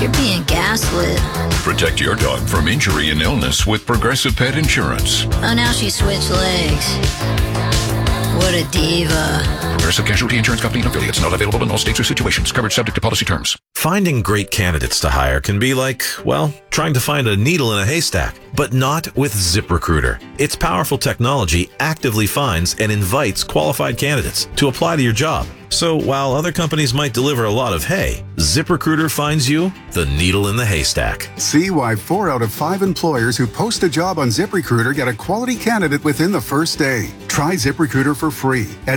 You're being gaslit. Protect your dog from injury and illness with Progressive Pet Insurance. Oh, now she switched legs. What a diva. Progressive Casualty Insurance Company and affiliates. Not available in all states or situations. Coverage subject to policy terms. Finding great candidates to hire can be like, well, trying to find a needle in a haystack, but not with ZipRecruiter. Its powerful technology actively finds and invites qualified candidates to apply to your job. So while other companies might deliver a lot of hay, ZipRecruiter finds you the needle in the haystack. See why 4 out of 5 employers who post a job on ZipRecruiter get a quality candidate within the first day. Try ZipRecruiter for free at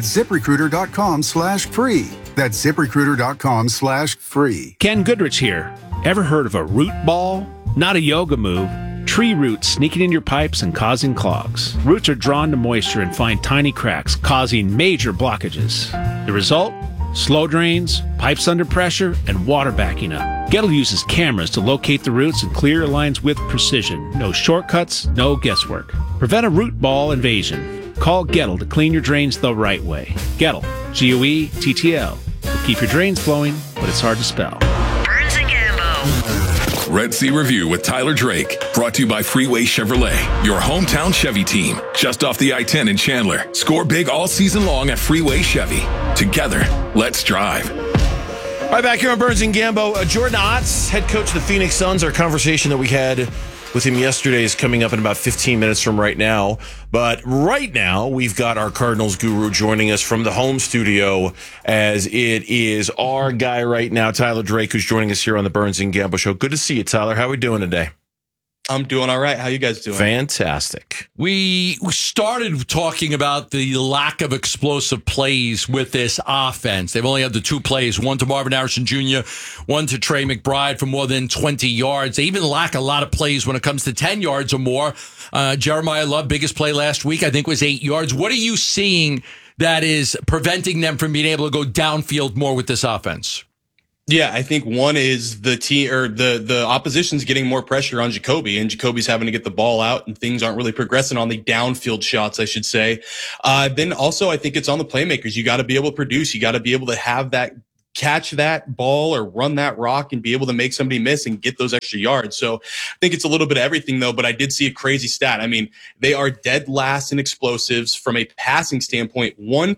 ZipRecruiter.com/free. That's ZipRecruiter.com/free. Ken Goodrich here. Ever heard of a root ball? Not a yoga move. Tree roots sneaking in your pipes and causing clogs. Roots are drawn to moisture and find tiny cracks, causing major blockages. The result? Slow drains, pipes under pressure, and water backing up. Gettle uses cameras to locate the roots and clear your lines with precision. No shortcuts, no guesswork. Prevent a root ball invasion. Call Gettle to clean your drains the right way. Gettle, G-O-E-T-T-L. Will keep your drains flowing, but it's hard to spell. Burns and Gambo. Red Sea Review with Tyler Drake. Brought to you by Freeway Chevrolet, your hometown Chevy team. Just off the I-10 in Chandler. Score big all season long at Freeway Chevy. Together, let's drive. All right, back here on Burns and Gambo. Jordan Otts, head coach of the Phoenix Suns. Our conversation that we had with him yesterday is coming up in about 15 minutes from right now. But right now, we've got our Cardinals guru joining us from the home studio, as it is our guy right now, Tyler Drake, who's joining us here on the Burns and Gambo Show. Good to see you, Tyler. How are we doing today? I'm doing all right. How you guys doing? Fantastic. We started talking about the lack of explosive plays with this offense. They've only had the 2 plays, one to Marvin Harrison Jr., one to Trey McBride for more than 20 yards. They even lack a lot of plays when it comes to 10 yards or more. Jeremiah Love, biggest play last week, I think was 8 yards. What are you seeing that is preventing them from being able to go downfield more with this offense? Yeah, I think one is the team or the opposition's getting more pressure on Jacoby, and Jacoby's having to get the ball out, and things aren't really progressing on the downfield shots, I should say. Then also, I think it's on the playmakers. You got to be able to produce. You got to be able to have that catch that ball or run that rock and be able to make somebody miss and get those extra yards. So I think it's a little bit of everything though, but I did see a crazy stat. I mean, they are dead last in explosives from a passing standpoint,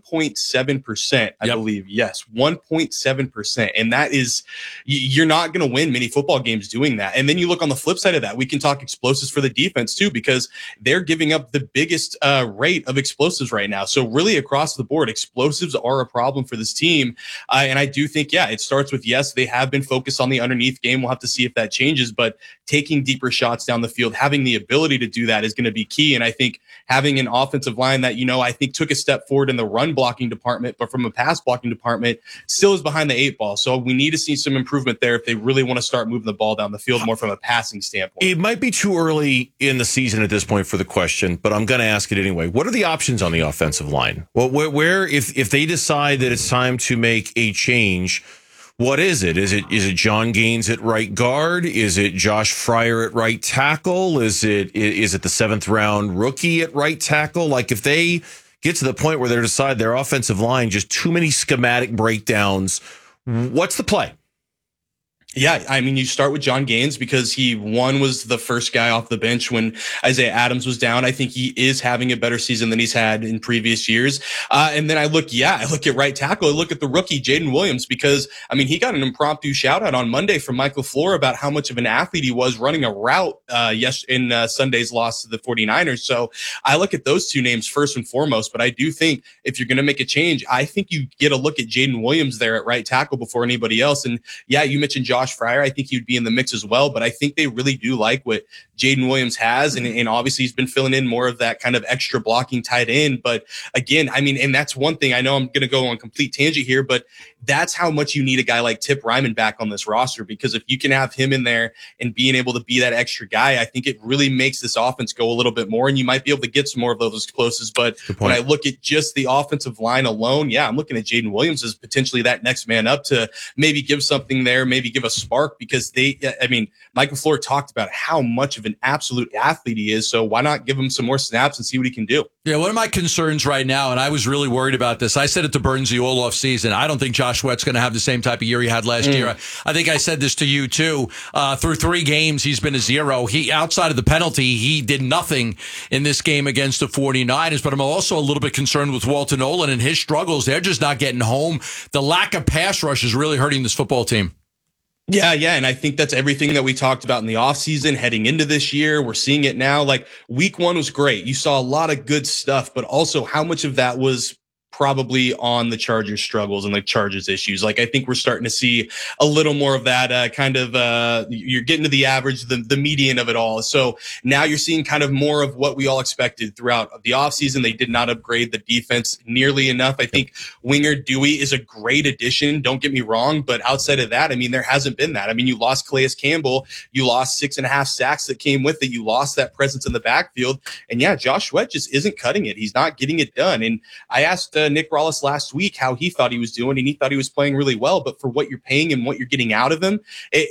1.7%, I believe. Yes, 1.7%. And that is, you're not going to win many football games doing that. And then you look on the flip side of that, we can talk explosives for the defense too, because they're giving up the biggest rate of explosives right now. So really across the board, explosives are a problem for this team. And I do think, it starts with, yes, they have been focused on the underneath game. We'll have to see if that changes, but taking deeper shots down the field, having the ability to do that is going to be key. And I think having an offensive line that, I think took a step forward in the run blocking department, but from a pass blocking department still is behind the 8 ball. So we need to see some improvement there if they really want to start moving the ball down the field more from a passing standpoint. It might be too early in the season at this point for the question, but I'm going to ask it anyway. What are the options on the offensive line? Well, where if they decide that it's time to make a change, what is it? Is it John Gaines at right guard? Is it Josh Fryer at right tackle? Is it the 7th round rookie at right tackle? Like if they get to the point where they decide their offensive line, just too many schematic breakdowns, what's the play? Yeah, I mean, you start with John Gaines because he was the first guy off the bench when Isaiah Adams was down. I think he is having a better season than he's had in previous years. And then I look at right tackle. I look at the rookie, Jaden Williams, because, I mean, he got an impromptu shout out on Monday from Michael Floor about how much of an athlete he was running a route in Sunday's loss to the 49ers. So I look at those two names first and foremost, but I do think if you're going to make a change, I think you get a look at Jaden Williams there at right tackle before anybody else. And yeah, you mentioned Josh Fryer. I think he'd be in the mix as well, but I think they really do like what Jaden Williams has. And obviously he's been filling in more of that kind of extra blocking tight end. But again, I mean, and that's one thing I know I'm going to go on complete tangent here, but that's how much you need a guy like Tip Ryman back on this roster, because if you can have him in there and being able to be that extra guy, I think it really makes this offense go a little bit more, and you might be able to get some more of those explosives. But when I look at just the offensive line alone, I'm looking at Jaden Williams as potentially that next man up to maybe give something there, maybe give a spark because Mike LaFleur talked about how much of an absolute athlete he is. So why not give him some more snaps and see what he can do? Yeah, one of my concerns right now, and I was really worried about this, I said it to Bernsey all off season. I don't think Josh Sweat's going to have the same type of year he had last year. I think I said this to you too. Through 3 games, he's been a 0. He, outside of the penalty, he did nothing in this game against the 49ers. But I'm also a little bit concerned with Walter Nolan and his struggles. They're just not getting home. The lack of pass rush is really hurting this football team. Yeah. And I think that's everything that we talked about in the offseason heading into this year. We're seeing it now. Like week 1 was great. You saw a lot of good stuff, but also how much of that was probably on the Chargers struggles and the Chargers issues. Like, I think we're starting to see a little more of that you're getting to the average, the median of it all. So now you're seeing kind of more of what we all expected throughout the offseason. They did not upgrade the defense nearly enough. I think Winger Dewey is a great addition. Don't get me wrong. But outside of that, there hasn't been that. You lost Calais Campbell. You lost 6.5 sacks that came with it. You lost that presence in the backfield. And yeah, Josh Sweat just isn't cutting it. He's not getting it done. And I asked Nick Rallis last week how he thought he was doing, and he thought he was playing really well. But for what you're paying him, what you're getting out of him,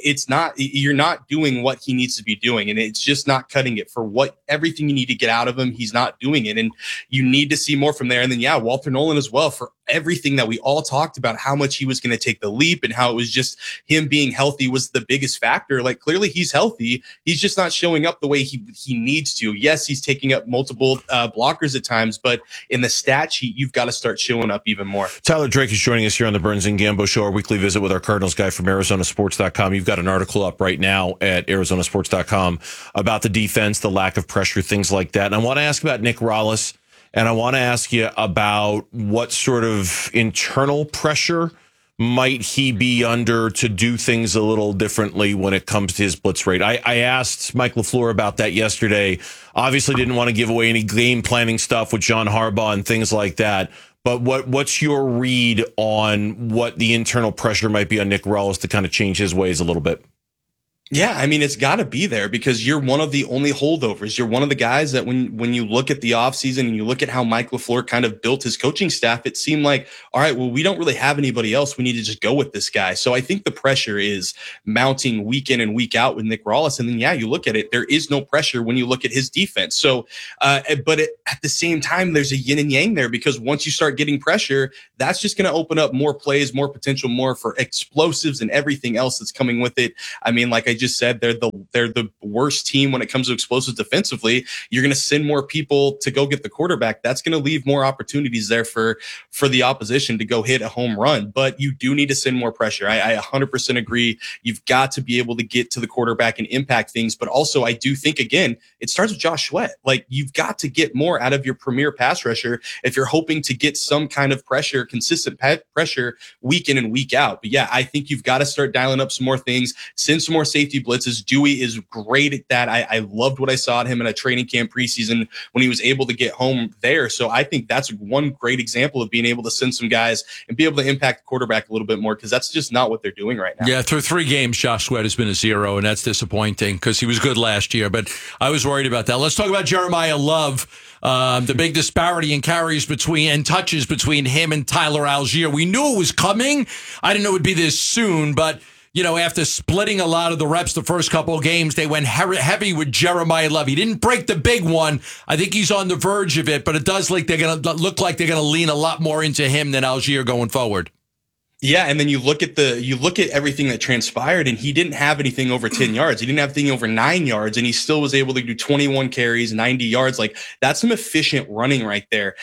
you're not doing what he needs to be doing, and it's just not cutting it for everything you need to get out of him. He's not doing it, and you need to see more from there. And then Walter Nolan as well, for everything that we all talked about, how much he was going to take the leap and how it was just him being healthy was the biggest factor. Like, clearly he's healthy. He's just not showing up the way he needs to. Yes, he's taking up multiple blockers at times, but in the stat sheet, you've got to start showing up even more. Tyler Drake is joining us here on the Burns and Gambo Show, our weekly visit with our Cardinals guy from ArizonaSports.com. You've got an article up right now at ArizonaSports.com about the defense, the lack of pressure, things like that. And I want to ask about Nick Rallis. And I want to ask you about what sort of internal pressure might he be under to do things a little differently when it comes to his blitz rate. I asked Mike LaFleur about that yesterday. Obviously didn't want to give away any game planning stuff with John Harbaugh and things like that. But what's your read on what the internal pressure might be on Nick Rallis to kind of change his ways a little bit? Yeah, it's got to be there because you're one of the only holdovers. You're one of the guys that when you look at the offseason and you look at how Mike LaFleur kind of built his coaching staff, it seemed like, all right, well, we don't really have anybody else. We need to just go with this guy. So I think the pressure is mounting week in and week out with Nick Rallis. And then, you look at it, there is no pressure when you look at his defense. So, at the same time, there's a yin and yang there because once you start getting pressure, that's just going to open up more plays, more potential, more for explosives and everything else that's coming with it. Like I just said, they're the worst team when it comes to explosives defensively. You're going to send more people to go get the quarterback. That's going to leave more opportunities there for the opposition to go hit a home run. But you do need to send more pressure. I 100% agree. You've got to be able to get to the quarterback and impact things. But also, I do think, again, it starts with Josh Sweat. Like, you've got to get more out of your premier pass rusher if you're hoping to get some kind of pressure, consistent pressure week in and week out. But I think you've got to start dialing up some more things, send some more safety blitzes. Dewey is great at that. I loved what I saw at him in a training camp preseason when he was able to get home there. So I think that's one great example of being able to send some guys and be able to impact the quarterback a little bit more because that's just not what they're doing right now. Yeah, through 3 games, Josh Sweat has been a 0, and that's disappointing because he was good last year, but I was worried about that. Let's talk about Jeremiah Love. The big disparity in carries and touches between him and Tyler Algier. We knew it was coming. I didn't know it would be this soon, but after splitting a lot of the reps the first couple of games, they went heavy with Jeremiah Love. He didn't break the big one. I think he's on the verge of it, but it does look like they're going to lean a lot more into him than Algier going forward. Yeah, and then you look at everything that transpired, and he didn't have anything over 10 yards. He didn't have anything over 9 yards, and he still was able to do 21 carries, 90 yards. Like, that's some efficient running right there.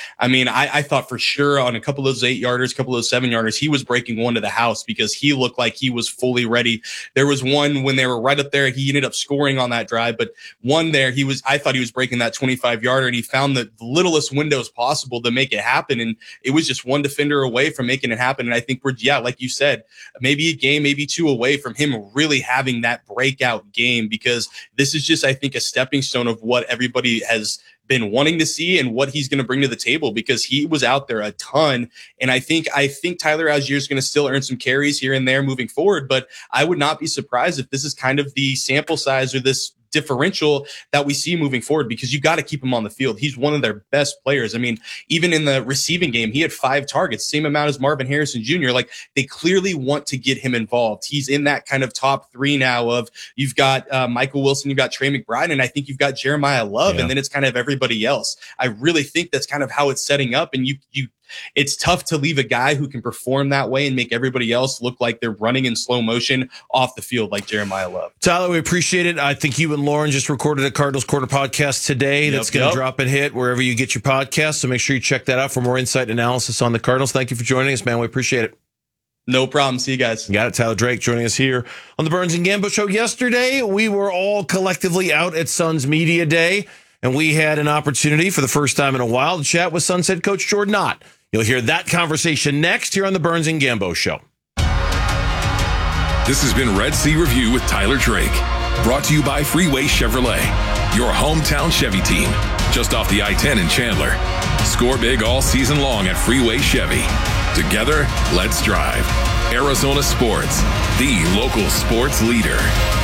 I thought for sure on a couple of those 8-yarders, a couple of those 7-yarders, he was breaking one to the house because he looked like he was fully ready. There was one when they were right up there, he ended up scoring on that drive, but one there, I thought he was breaking that 25-yarder, and he found the littlest windows possible to make it happen, and it was just one defender away from making it happen. And I think like you said, maybe a game, maybe 2 away from him really having that breakout game, because this is just, I think, a stepping stone of what everybody has been wanting to see and what he's going to bring to the table, because he was out there a ton. And I think Tyler Algier is going to still earn some carries here and there moving forward, but I would not be surprised if this is kind of the sample size or this differential that we see moving forward, because you got to keep him on the field. He's one of their best players. I mean, even in the receiving game, he had 5 targets, same amount as Marvin Harrison Jr. Like, they clearly want to get him involved. He's in that kind of top 3 now of, you've got Michael Wilson, you've got Trey McBride, and I think you've got Jeremiah Love, and then it's kind of everybody else. I really think that's kind of how it's setting up, and it's tough to leave a guy who can perform that way and make everybody else look like they're running in slow motion off the field like Jeremiah Love. Tyler, we appreciate it. I think you and Lauren just recorded a Cardinals Corner podcast today. That's going to drop and hit wherever you get your podcast. So make sure you check that out for more insight and analysis on the Cardinals. Thank you for joining us, man. We appreciate it. No problem. See you guys. You got it. Tyler Drake joining us here on the Burns and Gambo Show. Yesterday, we were all collectively out at Suns Media Day, and we had an opportunity for the first time in a while to chat with Suns head coach Jordan Ott. You'll hear that conversation next here on the Burns and Gambo Show. This has been Red Sea Review with Tyler Drake. Brought to you by Freeway Chevrolet, your hometown Chevy team. Just off the I-10 in Chandler. Score big all season long at Freeway Chevy. Together, let's drive. Arizona Sports, the local sports leader.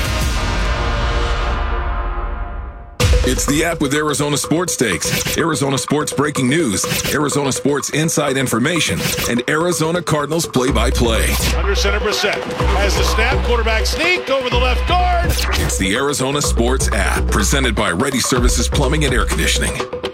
It's the app with Arizona Sports Stakes, Arizona Sports breaking news, Arizona Sports inside information, and Arizona Cardinals play-by-play. Under center, Brissett has the snap, quarterback sneak over the left guard. It's the Arizona Sports app, presented by Ready Services Plumbing and Air Conditioning.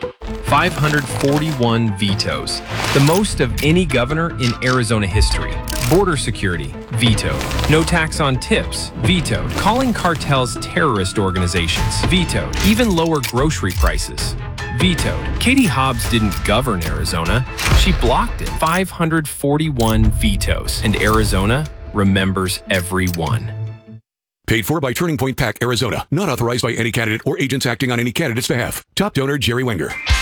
541 vetoes, the most of any governor in Arizona history. Border security, vetoed. No tax on tips, vetoed. Calling cartels terrorist organizations, vetoed. Even lower grocery prices, vetoed. Katie Hobbs didn't govern Arizona. She blocked it. 541 vetoes. And Arizona remembers every one. Paid for by Turning Point PAC, Arizona. Not authorized by any candidate or agents acting on any candidate's behalf. Top donor, Jerry Wenger.